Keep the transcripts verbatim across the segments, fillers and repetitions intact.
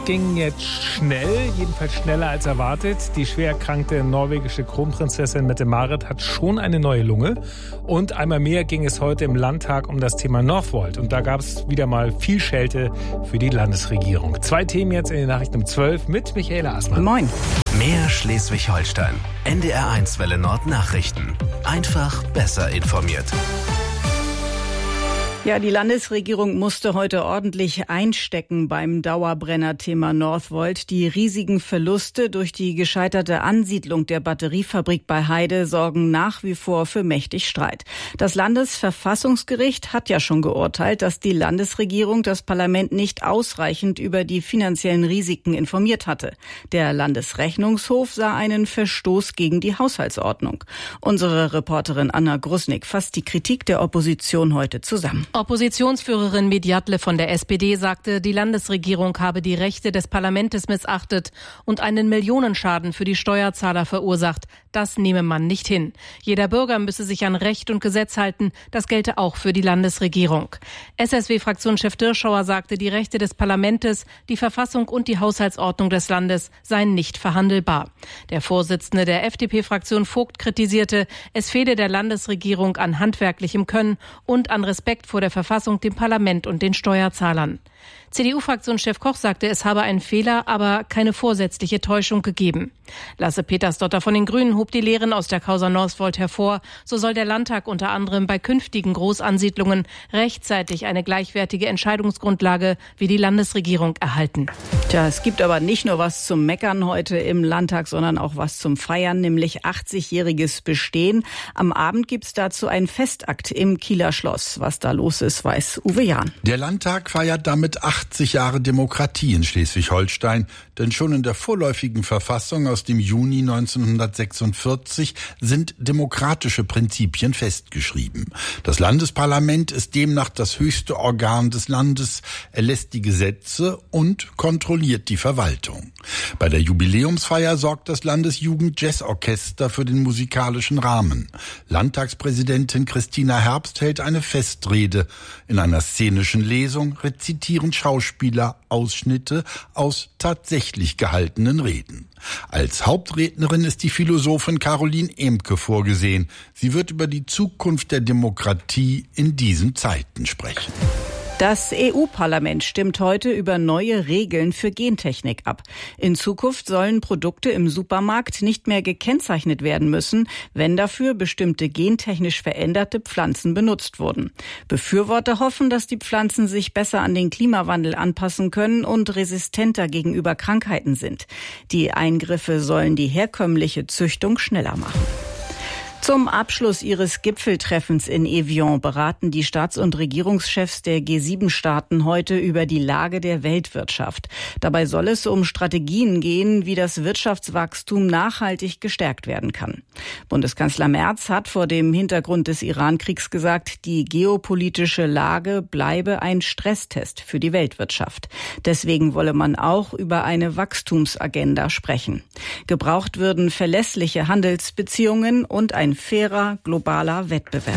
ging jetzt schnell, jedenfalls schneller als erwartet. Die schwer erkrankte norwegische Kronprinzessin Mette-Marit hat schon eine neue Lunge. Und einmal mehr ging es heute im Landtag um das Thema Northvolt. Und da gab es wieder mal viel Schelte für die Landesregierung. Zwei Themen jetzt in den Nachrichten um zwölf mit Michaela Assmann. Moin. Mehr Schleswig-Holstein. N D R eins Welle Nord Nachrichten. Einfach besser informiert. Ja, die Landesregierung musste heute ordentlich einstecken beim Dauerbrenner-Thema Northvolt. Die riesigen Verluste durch die gescheiterte Ansiedlung der Batteriefabrik bei Heide sorgen nach wie vor für mächtig Streit. Das Landesverfassungsgericht hat ja schon geurteilt, dass die Landesregierung das Parlament nicht ausreichend über die finanziellen Risiken informiert hatte. Der Landesrechnungshof sah einen Verstoß gegen die Haushaltsordnung. Unsere Reporterin Anna Grusnick fasst die Kritik der Opposition heute zusammen. Oppositionsführerin Medjatle von der S P D sagte, die Landesregierung habe die Rechte des Parlaments missachtet und einen Millionenschaden für die Steuerzahler verursacht. Das nehme man nicht hin. Jeder Bürger müsse sich an Recht und Gesetz halten. Das gelte auch für die Landesregierung. S S W-Fraktionschef Dirschauer sagte, die Rechte des Parlaments, die Verfassung und die Haushaltsordnung des Landes seien nicht verhandelbar. Der Vorsitzende der F D P-Fraktion Vogt kritisierte, es fehle der Landesregierung an handwerklichem Können und an Respekt vor der Verfassung, dem Parlament und den Steuerzahlern. C D U-Fraktionschef Koch sagte, es habe einen Fehler, aber keine vorsätzliche Täuschung gegeben. Lasse Petersdotter von den Grünen hob die Lehren aus der Causa Northvolt hervor. So soll der Landtag unter anderem bei künftigen Großansiedlungen rechtzeitig eine gleichwertige Entscheidungsgrundlage wie die Landesregierung erhalten. Tja, es gibt aber nicht nur was zum Meckern heute im Landtag, sondern auch was zum Feiern, nämlich achtzigjähriges Bestehen. Am Abend gibt's dazu einen Festakt im Kieler Schloss. Was da los ist, weiß Uwe Jahn. Der Landtag feiert damit achtzig Jahre Demokratie in Schleswig-Holstein, denn schon in der vorläufigen Verfassung aus dem Juni neunzehnhundertsechsundvierzig sind demokratische Prinzipien festgeschrieben. Das Landesparlament ist demnach das höchste Organ des Landes, erlässt die Gesetze und kontrolliert die Verwaltung. Bei der Jubiläumsfeier sorgt das Landesjugend-Jazz-Orchester für den musikalischen Rahmen. Landtagspräsidentin Christina Herbst hält eine Festrede. In einer szenischen Lesung rezitieren Schauspieler Ausschnitte aus tatsächlich gehaltenen Reden. Als Hauptrednerin ist die Philosophin Caroline Emke vorgesehen. Sie wird über die Zukunft der Demokratie in diesen Zeiten sprechen. Das E U-Parlament stimmt heute über neue Regeln für Gentechnik ab. In Zukunft sollen Produkte im Supermarkt nicht mehr gekennzeichnet werden müssen, wenn dafür bestimmte gentechnisch veränderte Pflanzen benutzt wurden. Befürworter hoffen, dass die Pflanzen sich besser an den Klimawandel anpassen können und resistenter gegenüber Krankheiten sind. Die Eingriffe sollen die herkömmliche Züchtung schneller machen. Zum Abschluss ihres Gipfeltreffens in Evian beraten die Staats- und Regierungschefs der G sieben Staaten heute über die Lage der Weltwirtschaft. Dabei soll es um Strategien gehen, wie das Wirtschaftswachstum nachhaltig gestärkt werden kann. Bundeskanzler Merz hat vor dem Hintergrund des Iran-Kriegs gesagt, die geopolitische Lage bleibe ein Stresstest für die Weltwirtschaft. Deswegen wolle man auch über eine Wachstumsagenda sprechen. Gebraucht würden verlässliche Handelsbeziehungen und ein fairer globaler Wettbewerb.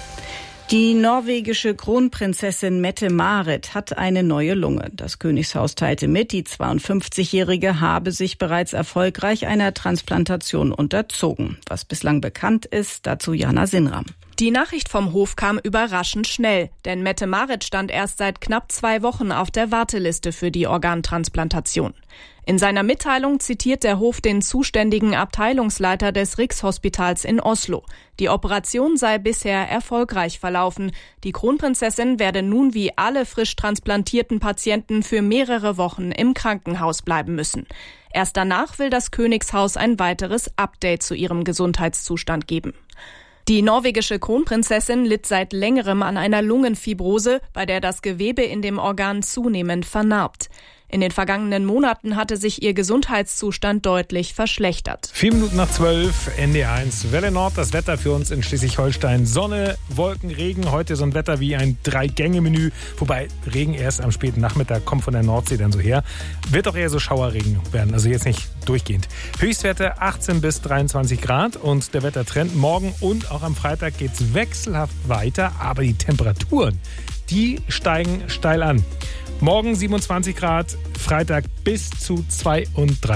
Die norwegische Kronprinzessin Mette-Marit hat eine neue Lunge. Das Königshaus teilte mit, die zweiundfünfzigjährige habe sich bereits erfolgreich einer Transplantation unterzogen. Was bislang bekannt ist, dazu Jana Sinram. Die Nachricht vom Hof kam überraschend schnell, denn Mette-Marit stand erst seit knapp zwei Wochen auf der Warteliste für die Organtransplantation. In seiner Mitteilung zitiert der Hof den zuständigen Abteilungsleiter des Rikshospitals in Oslo. Die Operation sei bisher erfolgreich verlaufen. Die Kronprinzessin werde nun wie alle frisch transplantierten Patienten für mehrere Wochen im Krankenhaus bleiben müssen. Erst danach will das Königshaus ein weiteres Update zu ihrem Gesundheitszustand geben. Die norwegische Kronprinzessin litt seit längerem an einer Lungenfibrose, bei der das Gewebe in dem Organ zunehmend vernarbt. In den vergangenen Monaten hatte sich ihr Gesundheitszustand deutlich verschlechtert. Vier Minuten nach zwölf, N D R eins Welle Nord. Das Wetter für uns in Schleswig-Holstein. Sonne, Wolken, Regen. Heute so ein Wetter wie ein Drei-Gänge-Menü. Wobei Regen erst am späten Nachmittag kommt von der Nordsee dann so her. Wird auch eher so Schauerregen werden, also jetzt nicht durchgehend. Höchstwerte achtzehn bis dreiundzwanzig Grad und der Wettertrend morgen und auch am Freitag geht's wechselhaft weiter. Aber die Temperaturen, die steigen steil an. Morgen siebenundzwanzig Grad, Freitag bis zu zweiunddreißig.